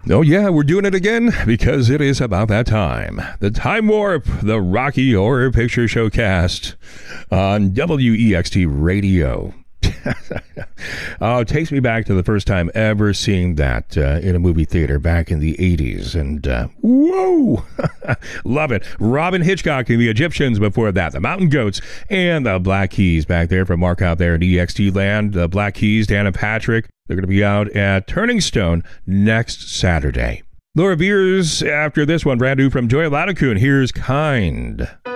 Oh, yeah, we're doing it again because it is about that time. The Time Warp, the Rocky Horror Picture Showcast on WEXT Radio. Oh, it takes me back to the first time ever seeing that in a movie theater back in the 80s. And whoa, love it. Robin Hitchcock and the Egyptians before that, the Mountain Goats and the Black Keys back there from Mark out there in EXT land. The Black Keys, Dan and Patrick, they're going to be out at Turning Stone next Saturday. Laura Beers after this one, brand new from Joy Ladakun. Here's Kind.